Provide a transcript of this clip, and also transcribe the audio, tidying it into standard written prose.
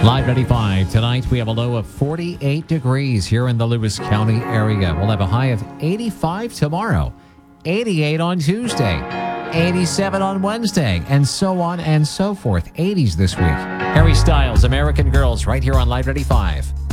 Live 95. Tonight we have a low of 48 degrees here in the Lewis County area. We'll have a high of 85 tomorrow, 88 on Tuesday, 87 on Wednesday, and so on and so forth. 80s this week. Harry Styles, American Girls, right here on Live 95.